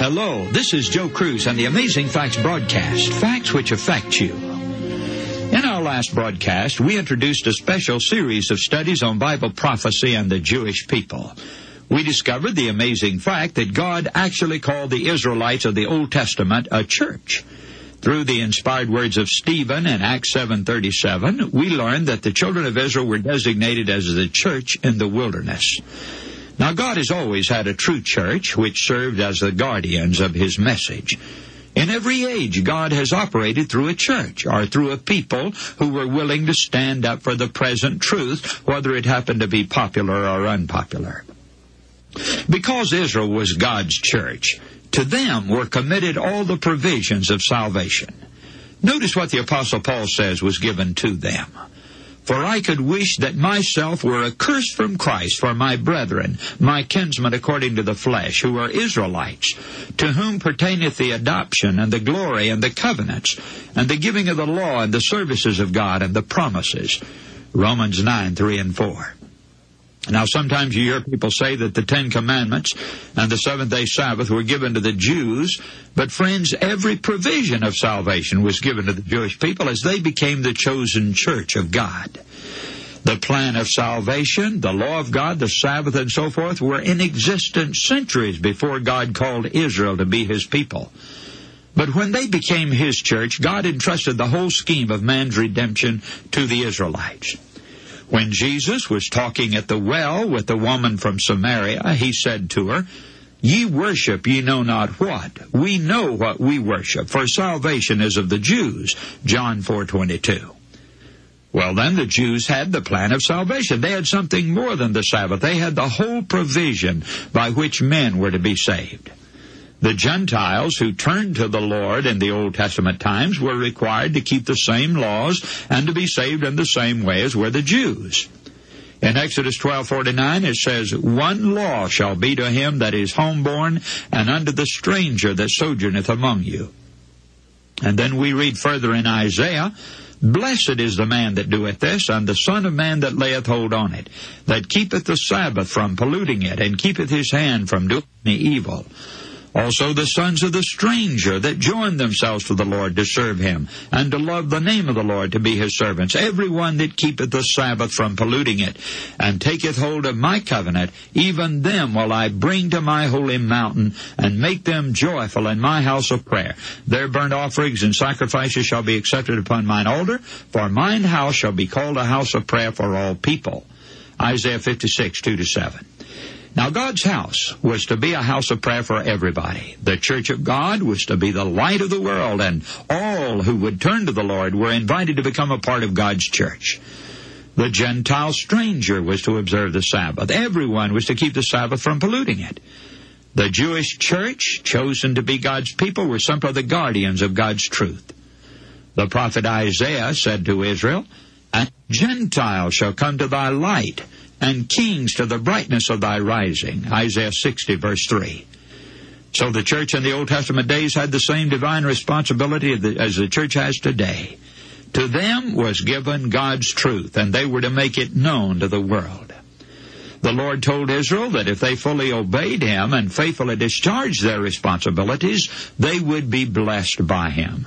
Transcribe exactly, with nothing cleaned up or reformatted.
Hello, this is Joe Cruz on the Amazing Facts broadcast, facts which affect you. In our last broadcast, we introduced a special series of studies on Bible prophecy and the Jewish people. We discovered the amazing fact that God actually called the Israelites of the Old Testament a church. Through the inspired words of Stephen in Acts seven thirty-seven, we learned that the children of Israel were designated as the church in the wilderness. Now, God has always had a true church which served as the guardians of His message. In every age, God has operated through a church or through a people who were willing to stand up for the present truth, whether it happened to be popular or unpopular. Because Israel was God's church, to them were committed all the provisions of salvation. Notice what the Apostle Paul says was given to them. For I could wish that myself were accursed from Christ for my brethren, my kinsmen according to the flesh, who are Israelites, to whom pertaineth the adoption and the glory and the covenants, and the giving of the law and the services of God and the promises. Romans nine, three and four. Now, sometimes you hear people say that the Ten Commandments and the seventh-day Sabbath were given to the Jews, but friends, every provision of salvation was given to the Jewish people as they became the chosen church of God. The plan of salvation, the law of God, the Sabbath, and so forth were in existence centuries before God called Israel to be His people. But when they became His church, God entrusted the whole scheme of man's redemption to the Israelites. When Jesus was talking at the well with the woman from Samaria, He said to her, Ye worship ye know not what. We know what we worship, for salvation is of the Jews. John four twenty-two. Well, then the Jews had the plan of salvation. They had something more than the Sabbath. They had the whole provision by which men were to be saved. The Gentiles who turned to the Lord in the Old Testament times were required to keep the same laws and to be saved in the same way as were the Jews. In Exodus twelve forty-nine it says, One law shall be to him that is homeborn, and unto the stranger that sojourneth among you. And then we read further in Isaiah, Blessed is the man that doeth this, and the son of man that layeth hold on it, that keepeth the Sabbath from polluting it, and keepeth his hand from doing any evil. Also the sons of the stranger that join themselves to the Lord to serve Him, and to love the name of the Lord to be His servants. Every one that keepeth the Sabbath from polluting it, and taketh hold of my covenant, even them will I bring to my holy mountain, and make them joyful in my house of prayer. Their burnt offerings and sacrifices shall be accepted upon mine altar, for mine house shall be called a house of prayer for all people. Isaiah fifty-six, two to seven. Now, God's house was to be a house of prayer for everybody. The church of God was to be the light of the world, and all who would turn to the Lord were invited to become a part of God's church. The Gentile stranger was to observe the Sabbath. Everyone was to keep the Sabbath from polluting it. The Jewish church, chosen to be God's people, were simply the guardians of God's truth. The prophet Isaiah said to Israel, And Gentiles shall come to thy light, and kings to the brightness of thy rising. Isaiah sixty, verse three. So the church in the Old Testament days had the same divine responsibility as the church has today. To them was given God's truth, and they were to make it known to the world. The Lord told Israel that if they fully obeyed Him and faithfully discharged their responsibilities, they would be blessed by Him.